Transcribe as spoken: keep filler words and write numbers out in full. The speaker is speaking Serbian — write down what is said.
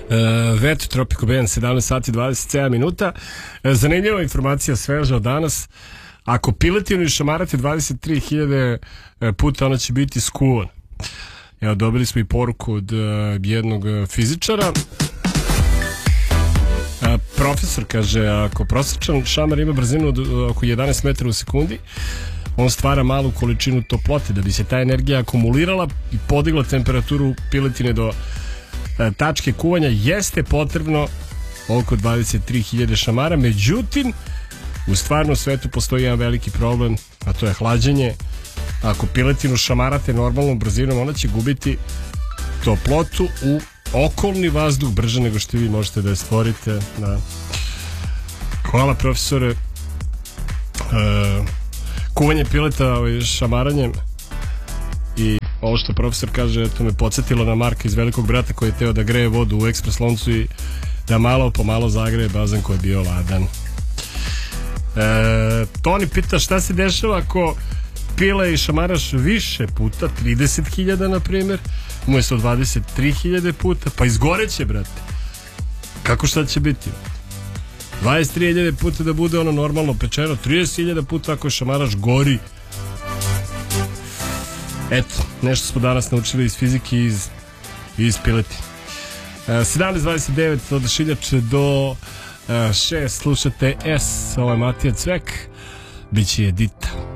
Vet, Tropico Band, sedamnaest sati dvadeset sedam minuta. Zanimljiva informacija, sveža od danas. Ako piletinu i šamarate dvadeset tri hiljade puta, ona će biti skuvan. Evo, dobili smo i poruku od uh, jednog fizičara. Uh, profesor kaže, ako prosječan šamar ima brzinu od uh, oko jedanaest metara u sekundi, on stvara malu količinu toplote. Da bi se ta energija akumulirala i podigla temperaturu piletine do uh, tačke kuvanja, jeste potrebno oko dvadeset tri hiljade šamara. Međutim, u stvarnom svetu postoji jedan veliki problem, a to je hlađenje. Ako piletinu šamarate normalnom brzinom, ona će gubiti toplotu u okolni vazduh brže nego što vi možete da je stvorite. Da. Hvala, profesore. E, kuvanje pileta šamaranjem i ovo što profesor kaže, to me podsjetilo na Marka iz Velikog Brata koji je teo da greje vodu u ekspres loncu i da malo po malo zagreje bazen koji je bio ladan. E, Toni pita šta se dešava ako pile i šamaraš više puta, trideset hiljada na primjer, umjesto dvadeset tri hiljade puta, pa izgoreće, brate. Kako šta će biti? dvadeset tri hiljade puta da bude ono normalno pečeno, trideset hiljada puta ako šamaraš gori. Eto, nešto smo danas naučili iz fizike i iz, iz pileti. E, sedamnaest dvadeset devet od Šiljače do šest slušate S, ovo je Matija Cvek, biće Edita.